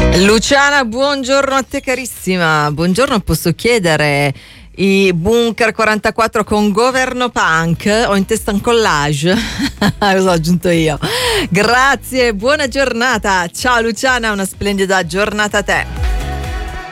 Luciana, buongiorno a te carissima. Buongiorno, posso chiedere i Bunker 44 con Governo Punk o in testa un collage? Cosa ho aggiunto io? Grazie, buona giornata. Ciao Luciana, una splendida giornata a te.